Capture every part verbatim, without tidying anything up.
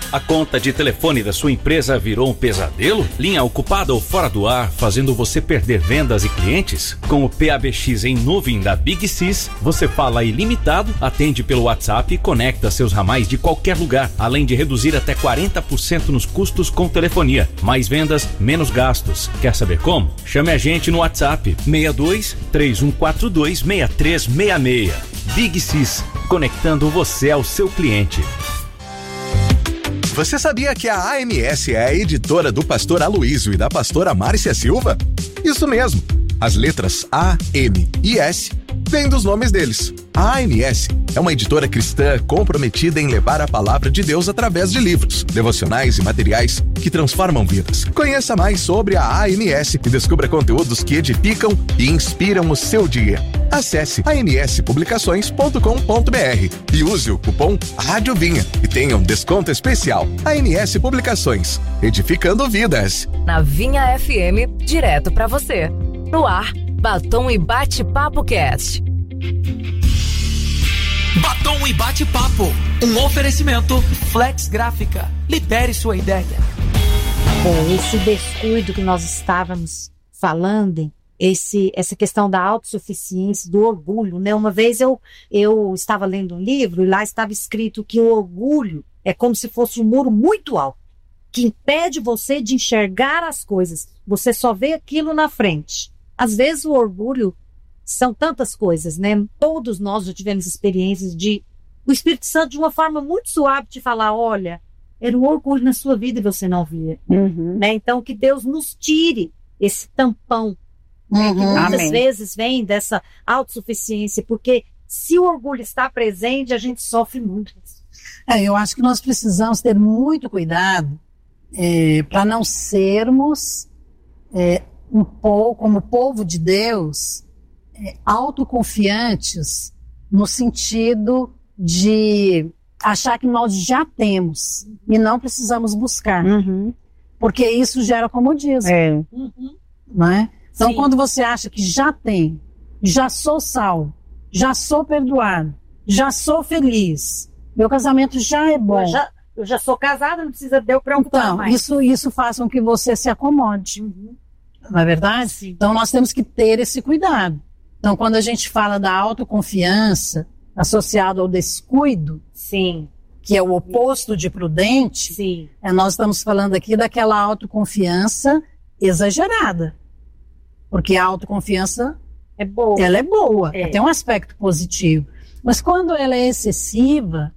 A conta de telefone da sua empresa virou um pesadelo? Linha ocupada ou fora do ar, fazendo você perder vendas e clientes? Com o P A B X em nuvem da Big Sys, você fala ilimitado, atende pelo WhatsApp e conecta seus ramais de qualquer lugar, além de reduzir até quarenta por cento nos custos com telefonia. Mais vendas, menos gastos. Quer saber como? Chame a gente no WhatsApp seis dois, três um quatro dois, seis três seis seis. Big Sys, conectando você ao seu cliente. Você sabia que a A M S é a editora do pastor Aloísio e da pastora Márcia Silva? Isso mesmo. As letras A, M e S vêm dos nomes deles. A A M S é uma editora cristã comprometida em levar a palavra de Deus através de livros, devocionais e materiais que transformam vidas. Conheça mais sobre a A M S e descubra conteúdos que edificam e inspiram o seu dia. Acesse a m s publicações ponto com ponto b r e use o cupom Rádio Vinha e tenha um desconto especial. A M S Publicações, edificando vidas. Na Vinha F M, direto pra você. No ar, Batom e Bate-Papo Cast. Batom e Bate-Papo, um oferecimento Flex Gráfica. Libere sua ideia. Bom, esse descuido que nós estávamos falando, esse, essa questão da autossuficiência, do orgulho, né? Uma vez eu, eu estava lendo um livro e lá estava escrito que o orgulho é como se fosse um muro muito alto, que impede você de enxergar as coisas. Você só vê aquilo na frente. Às vezes o orgulho são tantas coisas, né? Todos nós já tivemos experiências de o Espírito Santo, de uma forma muito suave, te falar, olha, era um orgulho na sua vida e você não via. Uhum. Né? Então, que Deus nos tire esse tampão, né? Uhum. Que muitas Amém. vezes vem dessa autossuficiência, porque se o orgulho está presente, a gente sofre muito. É, eu acho que nós precisamos ter muito cuidado é, para não sermos, é, um pouco, como povo de Deus, é, autoconfiantes no sentido de achar que nós já temos e não precisamos buscar. Uhum. Porque isso gera comodismo. É. Uhum. Não é? Então, Sim. quando você acha que já tem, já sou salvo, já sou perdoado, já sou feliz, meu casamento já é bom. Eu já, eu já sou casada, não precisa de eu preocupar Então, mais. isso, isso faz com que você se acomode. Uhum. Não é verdade? Sim. Então, nós temos que ter esse cuidado. Então, quando a gente fala da autoconfiança associado ao descuido, Sim. que é o oposto de prudente, Sim. é, nós estamos falando aqui daquela autoconfiança exagerada. Porque a autoconfiança, É boa. ela é boa, É. tem um aspecto positivo. Mas quando ela é excessiva,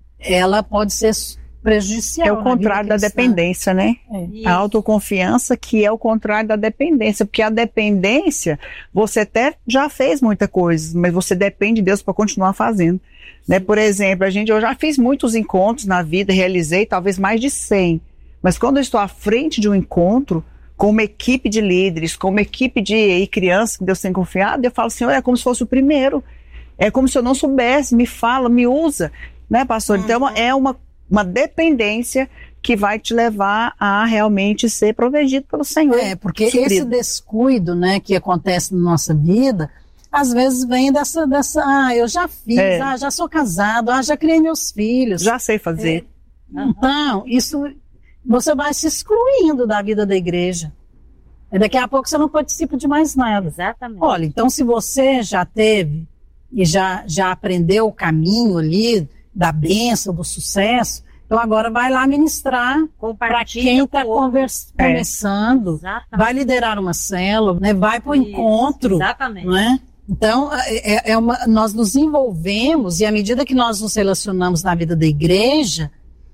ela pode ser prejudicial. É o contrário da dependência, né? É. A autoconfiança, que é o contrário da dependência, porque a dependência, você até já fez muita coisa, mas você depende de Deus para continuar fazendo. Né? Por exemplo, a gente, eu já fiz muitos encontros na vida, realizei talvez mais de cem, mas quando eu estou à frente de um encontro, com uma equipe de líderes, com uma equipe de crianças que Deus tem confiado, eu falo, Senhor, é como se fosse o primeiro, é como se eu não soubesse, me fala, me usa, né, pastor? Uhum. Então é uma uma dependência que vai te levar a realmente ser protegido pelo Senhor. É, porque suprido. esse descuido, né, que acontece na nossa vida, às vezes vem dessa, dessa ah, eu já fiz, É. ah, já sou casado, ah, já criei meus filhos. Já sei fazer. É. Então, isso, você vai se excluindo da vida da igreja. E daqui a pouco você não participa de mais nada. Exatamente. Olha, então se você já teve e já, já aprendeu o caminho ali da bênção, do sucesso, então agora vai lá ministrar para quem está convers- É. começando, Exatamente. vai liderar uma célula, né? Vai para o Isso, encontro, Exatamente. não é? Então, é, é uma, nós nos envolvemos e à medida que nós nos relacionamos na vida da igreja,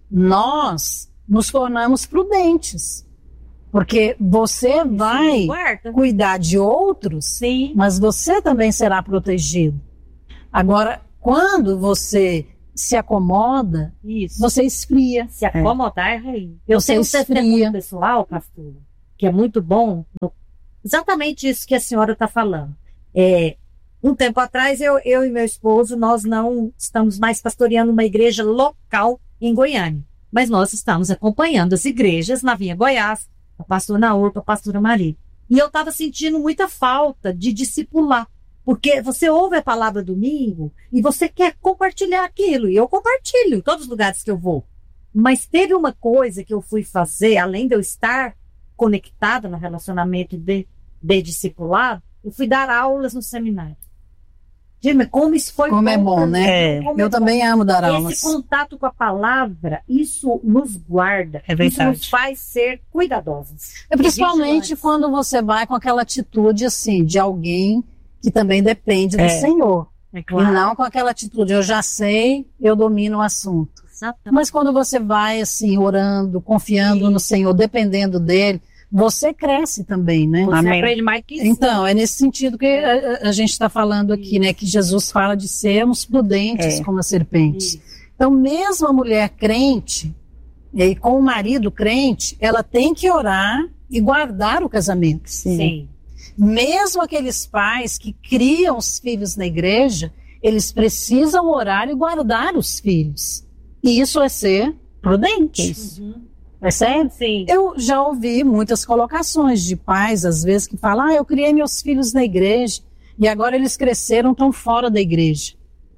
nós nos tornamos prudentes. Porque você vai Guarda. cuidar de outros, Sim. mas você também será protegido. Agora, quando você se acomoda, Isso. você esfria. Se acomodar é rei. Eu Você tenho um esfria. testemunho pessoal, pastor, que é muito bom. no- Exatamente isso que a senhora está falando. É, um tempo atrás, eu, eu e meu esposo, nós não estamos mais pastoreando uma igreja local em Goiânia. Mas nós estamos acompanhando as igrejas na Vinha Goiás, a pastora Naurpa, a pastora Maria. E eu estava sentindo muita falta de discipular. Porque você ouve a palavra domingo e você quer compartilhar aquilo. E eu compartilho em todos os lugares que eu vou. Mas teve uma coisa que eu fui fazer, além de eu estar conectada no relacionamento de, de discipulado, eu fui dar aulas no seminário. Gente, como isso foi Como bom, é bom, né? É. Como Eu é também amo dar bom. aulas. Esse contato com a palavra, isso nos guarda, É isso verdade. nos faz ser cuidadosos. É principalmente Vigilantes. quando você vai com aquela atitude assim, de alguém que também depende do É. Senhor. É E não com aquela atitude, eu já sei, eu domino o assunto. Exatamente. Mas quando você vai assim, orando, confiando no Senhor, dependendo dele, você cresce também, né? Você Amém. aprende mais que isso. Então, é nesse sentido que a, a- a gente está falando aqui, né? Que Jesus fala de sermos prudentes É. como a serpente. Isso. Então, mesmo a mulher crente, e aí, com o marido crente, ela tem que orar e guardar o casamento. Sim. Mesmo aqueles pais que criam os filhos na igreja, eles precisam orar e guardar os filhos. E isso é ser prudente. Uhum. Percebe? Sim. Eu já ouvi muitas colocações de pais, às vezes, que falam: ah, eu criei meus filhos na igreja e agora eles cresceram, estão fora da igreja.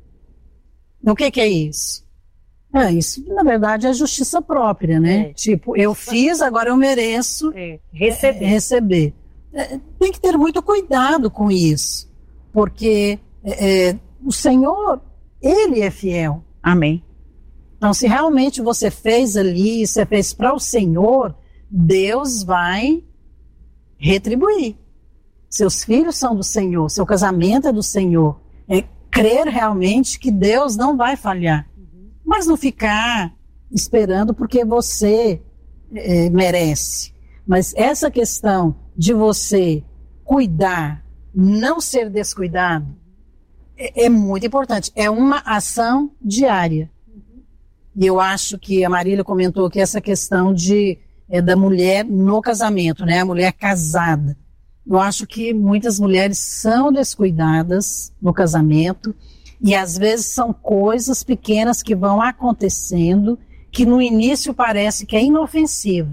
O que, que é isso? É, isso, na verdade, é justiça própria, né? É. Tipo, eu fiz, agora eu mereço É. Receber. receber. É, tem que ter muito cuidado com isso, porque é, é, o Senhor, Ele é fiel. Amém. Então, se realmente você fez ali, você fez para o Senhor, Deus vai retribuir. Seus filhos são do Senhor, seu casamento é do Senhor. É crer realmente que Deus não vai falhar. Mas não ficar esperando porque você é, merece. Mas essa questão de você cuidar, não ser descuidado, é, é muito importante. É uma ação diária. E eu acho que a Marília comentou que essa questão de, é, da mulher no casamento, né? A mulher casada. Eu acho que muitas mulheres são descuidadas no casamento e às vezes são coisas pequenas que vão acontecendo que no início parece que é inofensivo,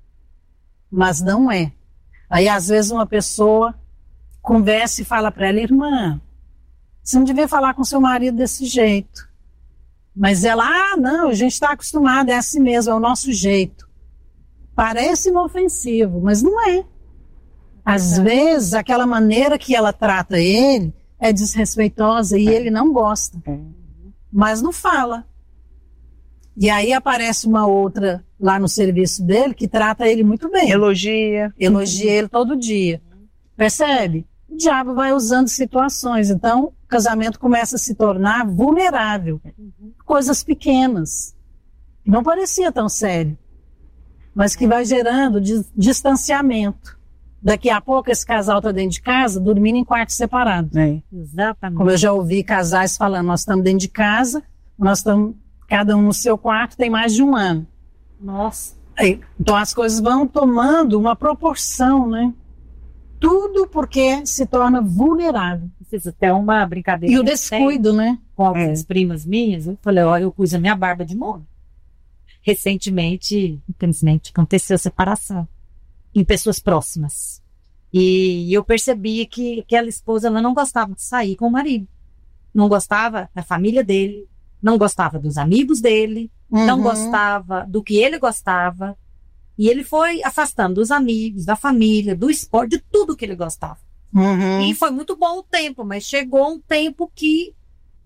mas não é. Aí às vezes uma pessoa conversa e fala para ela: irmã, você não devia falar com seu marido desse jeito. Mas ela: ah, não, a gente está acostumado, é assim mesmo, é o nosso jeito. Parece inofensivo, mas não é. Às vezes, aquela maneira que ela trata ele é desrespeitosa e ele não gosta, mas não fala. E aí aparece uma outra lá no serviço dele que trata ele muito bem. Elogia. Elogia ele todo dia. Percebe? O diabo vai usando situações. Então, o casamento começa a se tornar vulnerável. Coisas pequenas. Não parecia tão sério. Mas que vai gerando dis- distanciamento. Daqui a pouco esse casal está dentro de casa, dormindo em quartos separados. É. Exatamente. Como eu já ouvi casais falando: nós estamos dentro de casa, nós estamos cada um no seu quarto, tem mais de um ano. Nossa. Aí, então as coisas vão tomando uma proporção, né? Tudo porque se torna vulnerável. Fiz até uma brincadeira E o que eu descuido, né? tenho com algumas primas minhas. Eu falei: ó, eu pus a minha barba de molho. Recentemente, infelizmente, aconteceu a separação em pessoas próximas. E eu percebi que aquela esposa, ela não gostava de sair com o marido. Não gostava da família dele, não gostava dos amigos dele, não Uhum. gostava do que ele gostava. E ele foi afastando dos amigos, da família, do esporte, de tudo que ele gostava. Uhum. E foi muito bom o tempo, mas chegou um tempo que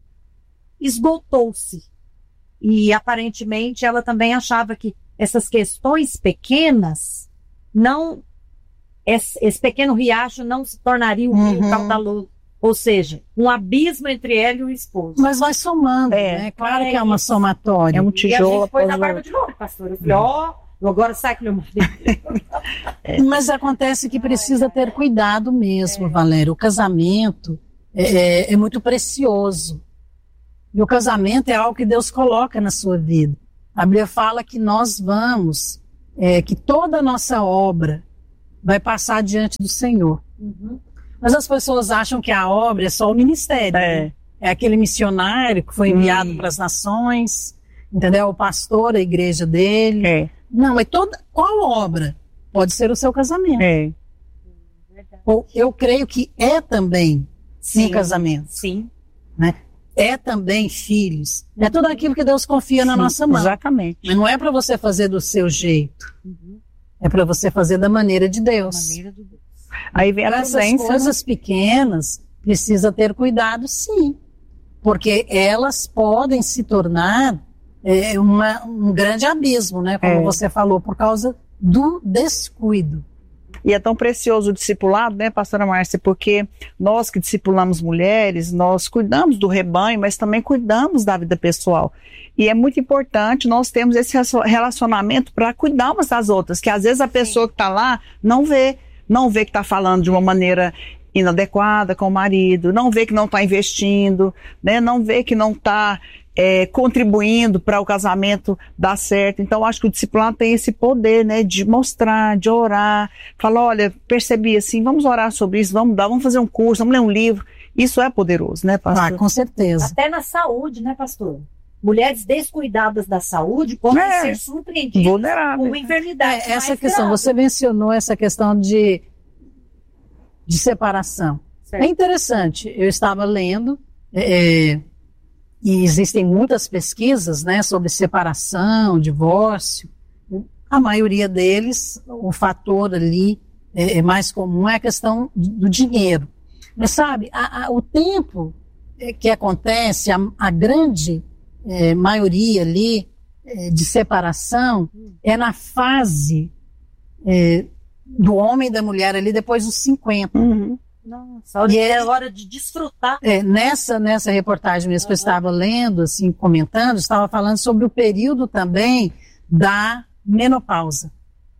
esgotou-se. E aparentemente ela também achava que essas questões pequenas não, esse, esse pequeno riacho não se tornaria um rio Uhum. caudaloso. Ou seja, um abismo entre ela e o esposo. Mas vai somando, É. né? Claro É que é uma isso. somatória. É um E a tijolo. gente pôs a após o barba outro. de novo, pastor. Eu falei: ó, eu agora sai que meu marido. Mas acontece que precisa ter cuidado mesmo, Valéria. O casamento é, é muito precioso. E o casamento é algo que Deus coloca na sua vida. A Bíblia fala que nós vamos, é, que toda a nossa obra vai passar diante do Senhor. Mas as pessoas acham que a obra é só o ministério. É. né? É aquele missionário que foi enviado para as nações, entendeu? O pastor, a igreja dele. É. Não, mas toda, qual obra? Pode ser o seu casamento. É. Ou eu creio que é também um casamento. Sim. é também filhos. É tudo aquilo que Deus confia na Sim, nossa mão. Exatamente. Mas não é para você fazer do seu jeito. Uhum. É para você fazer da maneira de Deus. Maneira de Deus. Aí vem a Essas prudência, coisas pequenas precisa ter cuidado, sim, porque elas podem se tornar é, uma, um grande abismo, né? Como É. você falou, por causa do descuido. E é tão precioso o discipulado, né, pastora Márcia, porque nós que discipulamos mulheres, nós cuidamos do rebanho, mas também cuidamos da vida pessoal. E é muito importante nós termos esse relacionamento para cuidar umas das outras, que às vezes a pessoa que está lá não vê, não vê que está falando de uma maneira inadequada com o marido, não vê que não está investindo, né, não vê que não está é, contribuindo para o casamento dar certo. Então, acho que o discipulado tem esse poder, né, de mostrar, de orar, falar, olha, percebi assim, vamos orar sobre isso, vamos dar, vamos fazer um curso, vamos ler um livro. Isso é poderoso, né, pastor? Ah, com certeza. Até na saúde, né, pastor? Mulheres descuidadas da saúde podem É. ser surpreendidas Vulnerável. com enfermidades É, essa mais questão, graves. você mencionou essa questão de, de separação. Certo. É interessante, eu estava lendo, é, e existem muitas pesquisas, né, sobre separação, divórcio. A maioria deles, o fator ali é, é mais comum é a questão do dinheiro. Mas sabe, a, a, o tempo que acontece, a, a grande é, maioria ali é, de separação é na fase é, do homem e da mulher ali depois dos cinquenta. Uhum. Nossa, olha, E é é- hora de desfrutar. É, nessa, nessa reportagem mesmo que eu estava lendo, assim, comentando, estava falando sobre o período também da menopausa,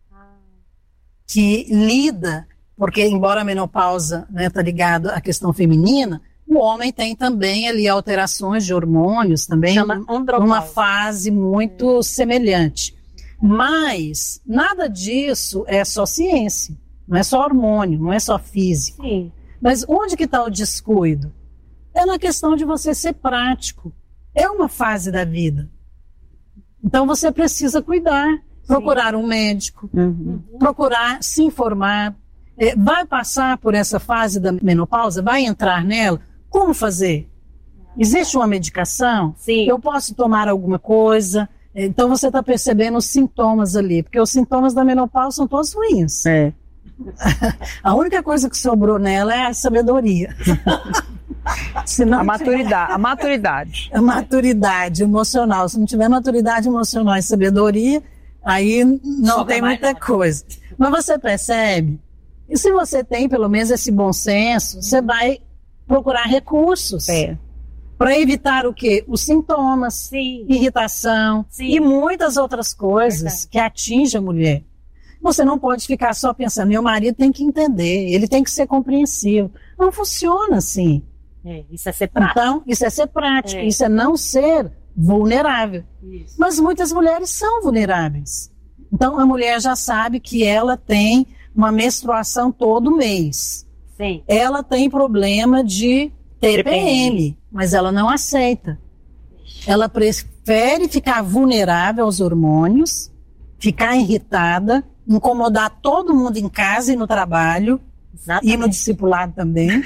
que lida, porque embora a menopausa está ligada à questão feminina, o homem tem também ali alterações de hormônios também, Chama numa andropausa. fase muito semelhante. Mas nada disso é só ciência, não é só hormônio, não é só físico. Sim. Mas onde que está o descuido? É na questão de você ser prático. É uma fase da vida. Então você precisa cuidar, procurar um médico, Uhum. procurar se informar. É, vai passar por essa fase da menopausa? Vai entrar nela? Como fazer? Existe uma medicação? Sim. Eu posso tomar alguma coisa? Então você está percebendo os sintomas ali, porque os sintomas da menopausa são todos ruins. É. A única coisa que sobrou nela é a sabedoria. Se não A maturidade, a maturidade. tiver a maturidade emocional, se não tiver maturidade emocional e sabedoria, aí não Sobra tem mais muita nada. coisa. Mas você percebe? E se você tem pelo menos esse bom senso, você vai procurar recursos É. para evitar o quê? Os sintomas, Sim. irritação Sim. e muitas outras coisas Verdade. que atingem a mulher. Você não pode ficar só pensando, meu marido tem que entender, ele tem que ser compreensivo. Não funciona assim. É, isso é ser prático. Então, isso é ser prático, É. isso é não ser vulnerável. Isso. Mas muitas mulheres são vulneráveis. Então, a mulher já sabe que ela tem uma menstruação todo mês. Sim. Ela tem problema de T P M, mas ela não aceita. Ela prefere ficar vulnerável aos hormônios, ficar irritada, incomodar todo mundo em casa e no trabalho, Exatamente. e no discipulado também,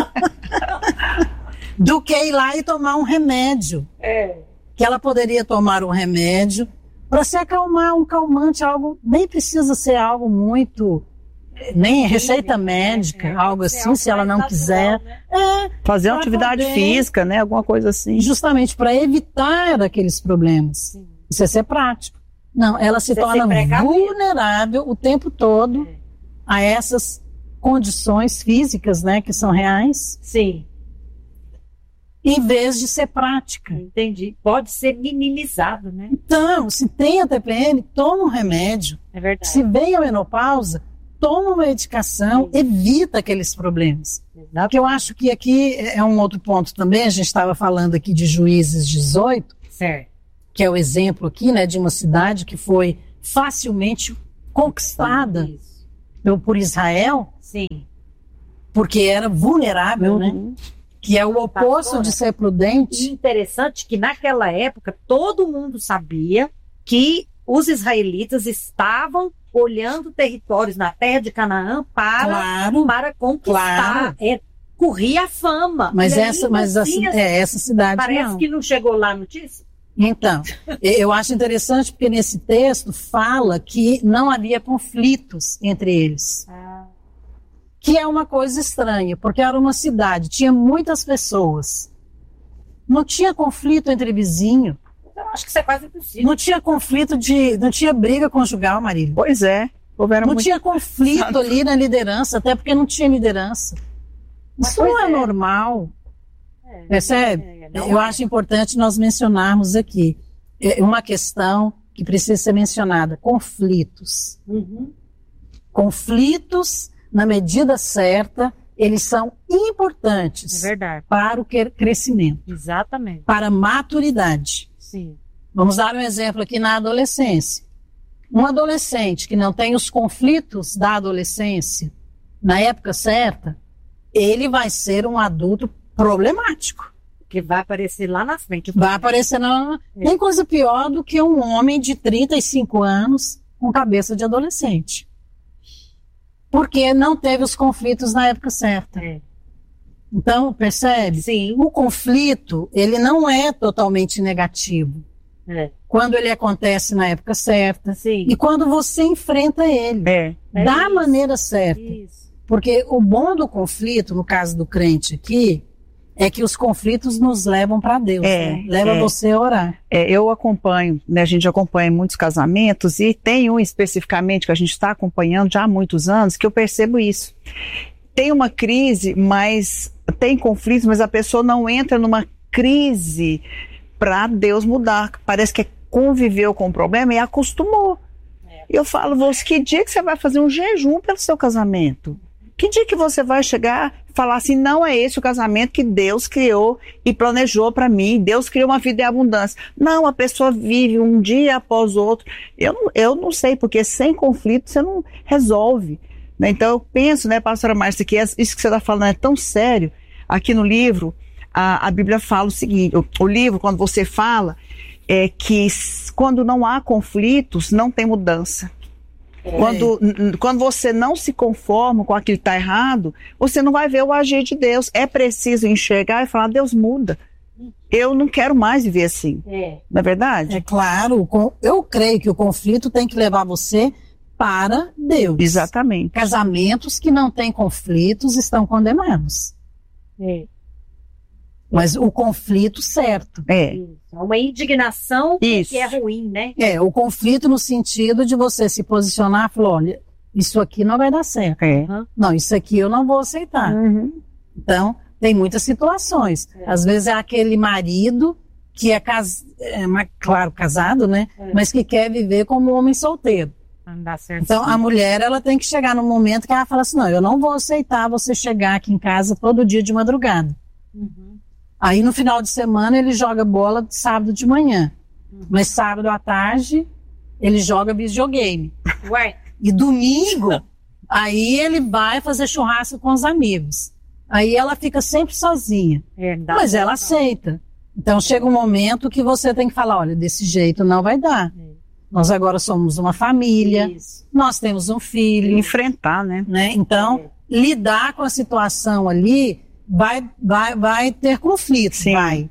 do que ir lá e tomar um remédio. É. Que ela poderia tomar um remédio para se acalmar, um calmante, algo, nem precisa ser algo muito, nem receita médica, É, algo pode ser assim, algo se ela mais não quiser. natural, né? É, Fazer uma Pra atividade poder- física, né? Alguma coisa assim. justamente para evitar aqueles problemas. Sim. Isso é ser prático. Não, ela se Isso é ser torna precavido. vulnerável o tempo todo É. a essas condições físicas, né, que são reais, Sim. em vez de ser prática. Entendi. Pode ser minimizado, né? Então, se tem a T P M, toma um remédio. É verdade. Se vem a menopausa, toma uma medicação, Sim. evita aqueles problemas. Porque eu acho que aqui é um outro ponto também, a gente estava falando aqui de Juízes dezoito, Certo. que é o exemplo aqui, né, de uma cidade que foi facilmente conquistada Isso. por- por Israel, Sim. porque era vulnerável, né? Uhum. Que é o oposto Pastora, de ser E prudente. interessante que naquela época todo mundo sabia que os israelitas estavam olhando territórios na terra de Canaã para, Claro, para conquistar. Claro. É, corria a fama. Mas E essa, ainda mas assim, assim, é, essa cidade parece não. que não chegou lá a notícia. Então, eu acho interessante porque nesse texto fala que não havia conflitos entre eles. Ah. Que é uma coisa estranha, porque era uma cidade, tinha muitas pessoas. Não tinha conflito entre vizinhos. Eu acho que isso é quase impossível. Não tinha conflito de. Não tinha briga conjugal, Marília. Pois é. Houveram Não muito... tinha conflito ali na liderança, até porque não tinha liderança. Mas, Isso não pois é, é. normal. É, Percebe? é, não Eu é. acho importante nós mencionarmos aqui é uma questão que precisa ser mencionada: conflitos. Uhum. Conflitos, na medida certa, eles são importantes É verdade. para o que- crescimento, Exatamente. para a maturidade. Sim. Vamos dar um exemplo aqui na adolescência. Um adolescente que não tem os conflitos da adolescência na época certa, ele vai ser um adulto problemático. Que vai aparecer lá na frente. Vai aparecer na... Tem coisa pior do que um homem de trinta e cinco anos com cabeça de adolescente. Porque não teve os conflitos na época certa. É. Então, percebe? Sim. O conflito, ele não é totalmente negativo. É. Quando ele acontece na época certa Sim. e quando você enfrenta ele É. É da isso. maneira certa. Isso. Porque o bom do conflito, no caso do crente aqui, é que os conflitos nos levam para Deus. É, né? Leva é. você a orar. É, eu acompanho, né, a gente acompanha muitos casamentos e tem um especificamente que a gente está acompanhando já há muitos anos que eu percebo isso. Tem uma crise, mas tem conflitos, mas a pessoa não entra numa crise para Deus mudar. Parece que conviveu com o problema e acostumou. É. Eu falo, você, que dia que você vai fazer um jejum pelo seu casamento? Que dia que você vai chegar e falar assim, não é esse o casamento que Deus criou e planejou para mim, Deus criou uma vida em abundância. Não, a pessoa vive um dia após o outro. Eu não, eu não sei, porque sem conflito você não resolve. Né? Então eu penso, né, pastora Márcia, que isso que você está falando é tão sério. Aqui no livro, a, a Bíblia fala o seguinte, o, o livro, quando você fala, é que s- quando não há conflitos, não tem mudança. Quando, n- quando você não se conforma com aquilo que está errado, você não vai ver o agir de Deus. É preciso enxergar e falar, Deus muda. Eu não quero mais viver assim. É. Não é verdade? É claro, com- eu creio que o conflito tem que levar você para Deus. Exatamente. Casamentos que não têm conflitos estão condenados. É. Mas o conflito certo. É. Isso. É uma indignação Isso. que é ruim, né? É, o conflito no sentido de você se posicionar e falar, olha, isso aqui não vai dar certo. É. Não, isso aqui eu não vou aceitar. Uhum. Então, tem muitas situações. É. Às vezes é aquele marido que é, cas... é ma- claro, casado, né? É. Mas que quer viver como um homem solteiro. Não dá certo. Então, a mulher, ela tem que chegar num momento que ela fala assim, não, eu não vou aceitar você chegar aqui em casa todo dia de madrugada. Uhum. Aí, no final de semana, ele joga bola de sábado de manhã. Uhum. Mas sábado à tarde, ele joga videogame. Ué, E domingo, aí ele vai fazer churrasco com os amigos. Aí ela fica sempre sozinha. é, não dá Mas certo, ela não. aceita. Então chega um momento que você tem que falar, olha, desse jeito não vai dar. É. Nós agora somos uma família, Isso. nós temos um filho, Enfrentar, né? né? Então, É. lidar com a situação ali vai, vai, vai ter conflito, Sim. vai.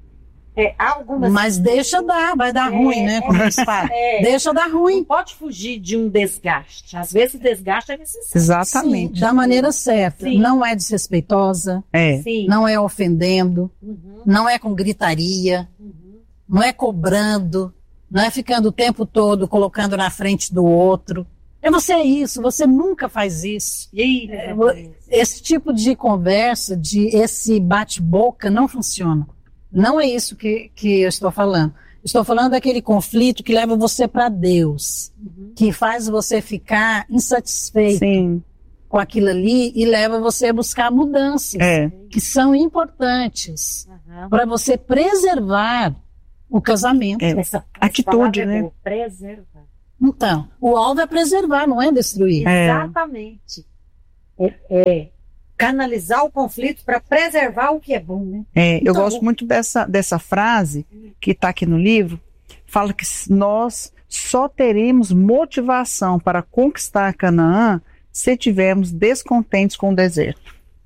É, há algumas. Mas deixa dar, vai dar É, ruim, né? Como eles falam. É. Deixa dar Não ruim. pode fugir de um desgaste. Às vezes o desgaste é necessário. Exatamente. Sim, da maneira certa. Sim. Não é desrespeitosa, É. Sim. não é ofendendo, Uhum, não é com gritaria, uhum. não é cobrando, não é ficando o tempo todo colocando na frente do outro. É você é isso, você nunca faz isso. E aí, É, meu vo- Deus? Esse tipo de conversa, de esse bate-boca, não funciona. Não é isso que, que eu estou falando. Estou falando daquele conflito que leva você para Deus, Uhum. que faz você ficar insatisfeito Sim. com aquilo ali e leva você a buscar mudanças É. que são importantes Aham. para você preservar o casamento. É. Essa, essa Atitude, palavra é né? boa, preservar. Então, o alvo é preservar, não é destruir. É. Exatamente. É, é canalizar o conflito para preservar o que é bom, né? É, eu Então, gosto muito dessa, dessa frase que está aqui no livro. Fala que s- nós só teremos motivação para conquistar Canaã se estivermos descontentes com o deserto.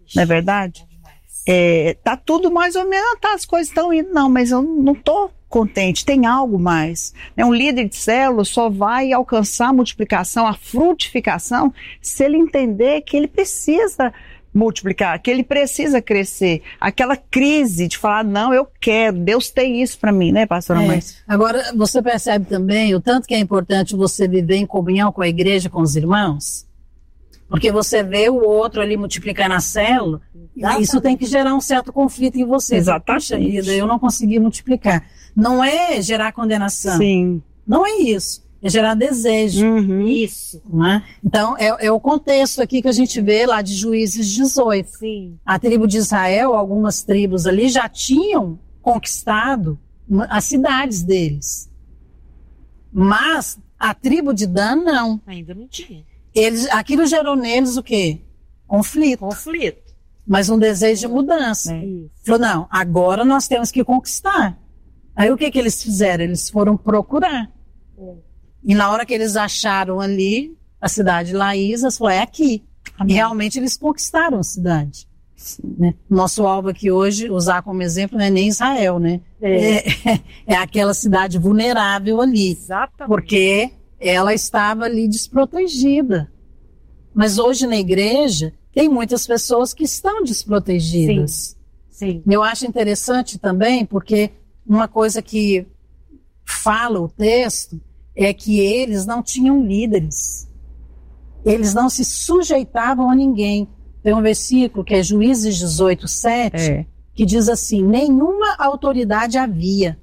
não é verdade? É, tá tudo mais ou menos, tá, as coisas estão indo, não, mas eu não estou contente, tem algo mais. Né? Um líder de célula só vai alcançar a multiplicação, a frutificação, se ele entender que ele precisa multiplicar, que ele precisa crescer. Aquela crise de falar, não, eu quero, Deus tem isso para mim, né, pastora é. Márcia? Agora, você percebe também o tanto que é importante você viver em comunhão com a igreja, com os irmãos? Porque você vê o outro ali multiplicando a célula, e isso tem que gerar um certo conflito em você. Exatamente. Puxa vida, eu não consegui multiplicar. Não é gerar condenação. Sim. Não é isso. É gerar desejo. Uhum. Isso. Não é? Então, é, é o contexto aqui que a gente vê lá de Juízes dezoito. Sim. A tribo de Israel, algumas tribos ali, já tinham conquistado as cidades deles. Mas a tribo de Dan, não. Ainda não tinha. Eles, aquilo gerou neles o quê? Conflito. Conflito. Mas um desejo de mudança. É. Falou, não, agora nós temos que conquistar. Aí o que que eles fizeram? Eles foram procurar. É. E na hora que eles acharam ali a cidade de Laísas, falou, é aqui. E realmente eles conquistaram a cidade. Né? Nosso alvo aqui hoje, usar como exemplo, não é nem Israel, né? É. É, é aquela cidade vulnerável ali. Exatamente. Porque ela estava ali desprotegida. Mas hoje na igreja, tem muitas pessoas que estão desprotegidas. Sim. Eu acho interessante também, porque uma coisa que fala o texto é que eles não tinham líderes. Eles não se sujeitavam a ninguém. Tem um versículo que é Juízes dezoito, sete, É. que diz assim, nenhuma autoridade havia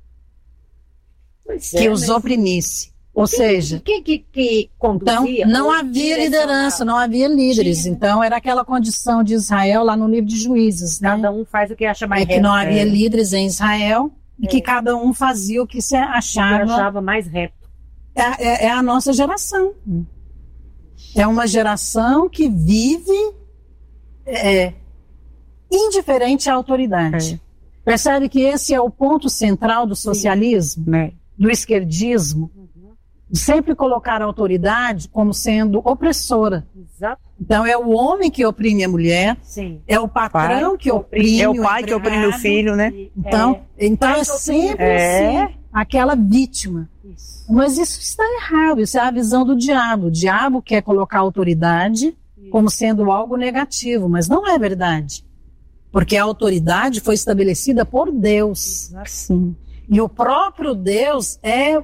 Pois que é, os mas- oprimisse. Ou seja, Quem que, que então, conduzia? não ou havia direcionava? liderança, não havia líderes. Tinha. Então, era aquela condição de Israel lá no livro de Juízes, né? Cada um faz o que acha mais É que reto. não havia É. líderes em Israel e que cada um fazia o que se Eu achava. achava mais reto. É, é- é a nossa geração. É uma geração que vive é, indiferente à autoridade. Percebe que esse é o ponto central do socialismo, Né? do esquerdismo, de sempre colocar a autoridade como sendo opressora. Exato. Então é o homem que oprime a mulher, Sim. é o patrão Pai que oprime É o pai que oprime o empregado. filho, né? E- Então, então pai é que oprime- sempre É. assim, aquela vítima. é, isso. Mas isso está errado, isso é a visão do diabo. O diabo quer colocar a autoridade como sendo algo negativo, mas não é verdade. Porque a autoridade foi estabelecida por Deus. Sim. E o próprio Deus é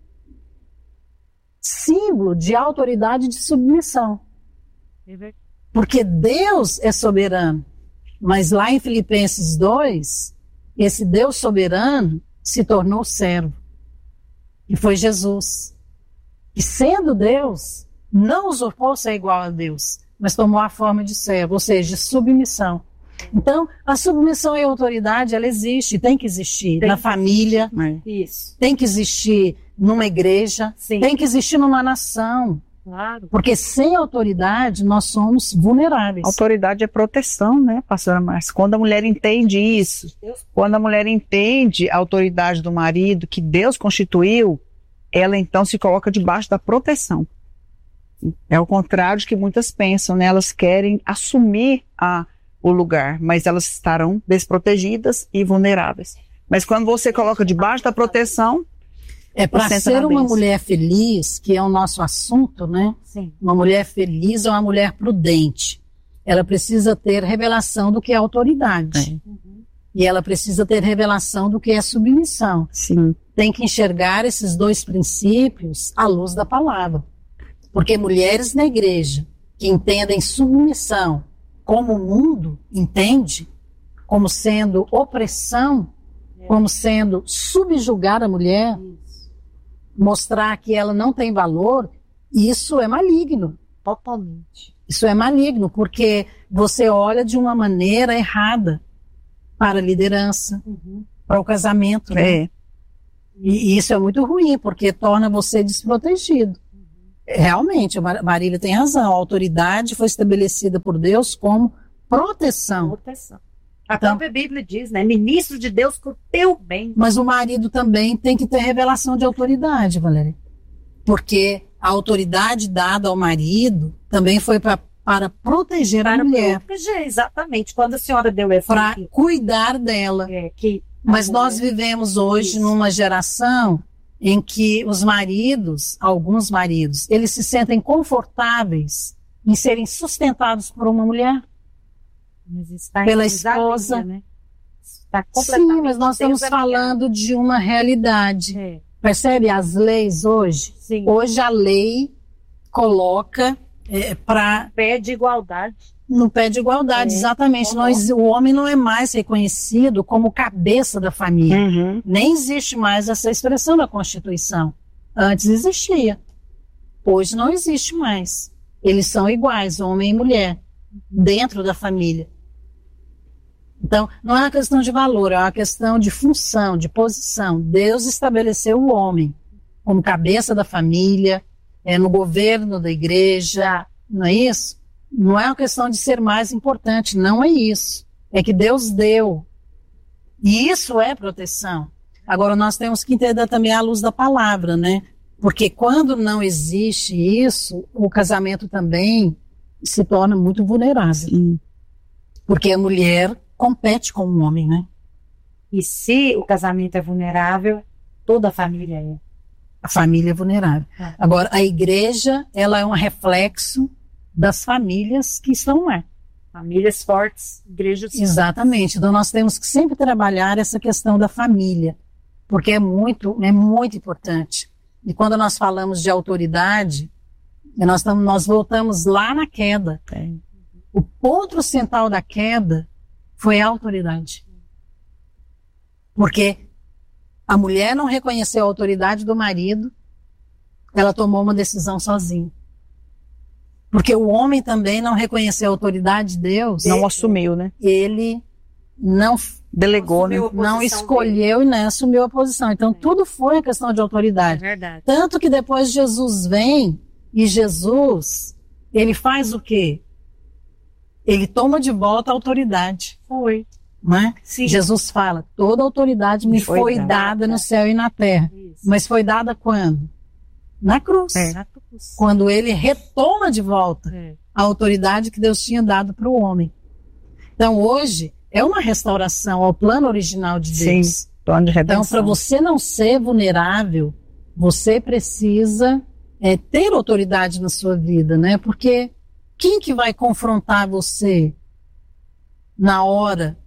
símbolo de autoridade e de submissão. É verdade. Porque Deus é soberano. Mas lá em Filipenses dois, esse Deus soberano se tornou servo. E foi Jesus. E sendo Deus, não usurpou ser igual a Deus, mas tomou a forma de servo, ou seja, de submissão. Então, a submissão e a autoridade, ela existe, tem que existir Tem na que família, Isso. tem que existir numa igreja, Sim. tem que existir numa nação. Claro. Porque sem autoridade, nós somos vulneráveis. Autoridade é proteção, né, pastora Márcia? Quando a mulher entende isso, Deus- quando a mulher entende a autoridade do marido que Deus constituiu, ela então se coloca debaixo da proteção. É o contrário de que muitas pensam, né? Elas querem assumir a, o lugar, mas elas estarão desprotegidas e vulneráveis. Mas quando você coloca debaixo da proteção, É para Senta ser na uma bênção. mulher feliz, que é o nosso assunto, né? Sim. Uma mulher feliz é uma mulher prudente. Ela precisa ter revelação do que é autoridade. E ela precisa ter revelação do que é submissão. sim, Tem que enxergar esses dois princípios à luz da palavra. Porque mulheres na igreja que entendem submissão como o mundo entende, como sendo opressão, como sendo subjugar a mulher, mostrar que ela não tem valor, isso é maligno. Totalmente. Isso é maligno, porque você olha de uma maneira errada para a liderança, para o casamento, né? é. E, e isso é muito ruim, porque torna você desprotegido. Realmente, a Mar- Marília tem razão, a autoridade foi estabelecida por Deus como proteção. Proteção. A Então- própria Bíblia diz, né? Ministro de Deus com o teu bem. Mas o marido também tem que ter revelação de autoridade, Valéria. Porque a autoridade dada ao marido também foi para para proteger Para a mulher, proteger, exatamente. Quando a senhora deu essa para aqui, cuidar dela. é, que a Mas nós mulher- vivemos hoje Isso. numa geração em que os maridos, alguns maridos, eles se sentem confortáveis em serem sustentados por uma mulher. Mas está em pela desalinha, esposa. né? Está completamente Sim, mas nós estamos desalinhado. falando de uma realidade. É, Percebe as leis hoje? sim. Hoje a lei coloca é, para Pé de igualdade. no pé de igualdade, É, exatamente. uhum. Nós, o homem não é mais reconhecido como cabeça da família. Uhum. Nem existe mais essa expressão na Constituição. Antes existia. Hoje não existe mais. Eles são iguais, homem e mulher, dentro da família. Então, não é uma questão de valor, é uma questão de função, de posição. Deus estabeleceu o homem como cabeça da família, é, no governo da igreja, não é isso? Não é uma questão de ser mais importante, não é isso. É que Deus deu. E isso é proteção. Agora, nós temos que entender também a luz da palavra, né? Porque quando não existe isso, o casamento também se torna muito vulnerável. Sim. Porque a mulher compete com o homem, né? E se o casamento é vulnerável, toda a família é. A família é vulnerável. É. Agora, a igreja, ela é um reflexo das famílias que estão lá. Famílias fortes, igrejas fortes. Exatamente. Então, nós temos que sempre trabalhar essa questão da família, porque é muito, é muito importante. E quando nós falamos de autoridade, nós, tamo, nós voltamos lá na queda. É. O ponto central da queda foi a autoridade. Porque a mulher não reconheceu a autoridade do marido, ela tomou uma decisão sozinha. Porque o homem também não reconheceu a autoridade de Deus, Não assumiu, né? ele não, Delegou, né? Assumiu a não posição escolheu e nem assumiu a posição. Então, tudo foi a questão de É autoridade. verdade. Tanto que depois Jesus vem e Jesus, ele faz o quê? Ele toma de volta a autoridade. Foi. Né? Sim. Jesus fala, toda autoridade me Foi foi, dada. dada no céu e na terra. Isso. Mas foi dada quando? Na cruz. É. Na cruz. Quando ele retoma de volta É. a autoridade que Deus tinha dado para o homem. Então hoje é uma restauração ao plano original de Sim. Deus. Plano de Então, redenção. para você não ser vulnerável, você precisa é, ter autoridade na sua vida, né? Porque quem que vai confrontar você na hora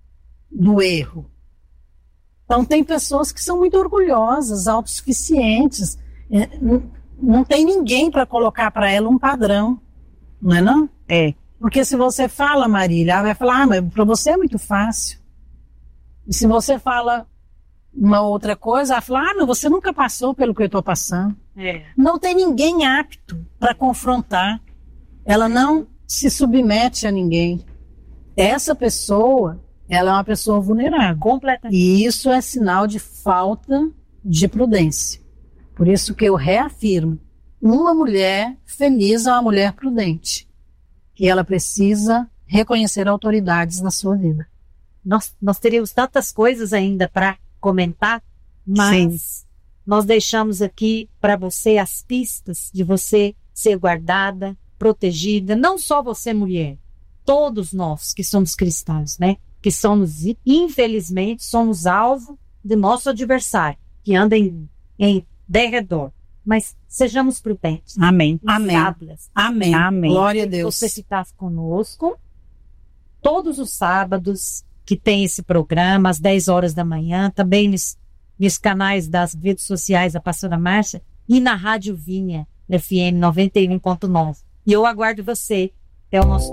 do erro? Então, tem pessoas que são muito orgulhosas, autossuficientes. É, não, não tem ninguém para colocar para ela um padrão, não é não? É. Porque se você fala, Marília, ela vai falar, ah, mas para você é muito fácil. E se você fala uma outra coisa, ela fala, ah, mas você nunca passou pelo que eu estou passando. É. Não tem ninguém apto para confrontar. Ela não se submete a ninguém. Essa pessoa, ela é uma pessoa vulnerável. Completamente. E isso é sinal de falta de prudência. Por isso que eu reafirmo, uma mulher feliz é uma mulher prudente. E ela precisa reconhecer autoridades na sua vida. Nós, nós teríamos tantas coisas ainda para comentar, mas nós deixamos aqui para você as pistas de você ser guardada, protegida, não só você mulher, todos nós que somos cristãos, né? Que somos, infelizmente, somos alvo de nosso adversário, que anda em, em derredor. Mas sejamos prudentes. Amém. Amém. sábias. Amém. Amém. Glória a Deus. Você ficasse conosco todos os sábados que tem esse programa, às dez horas da manhã, também nos, nos canais das redes sociais da Pastora Márcia e na Rádio Vinha, F M noventa e um ponto nove. E eu aguardo você até o nosso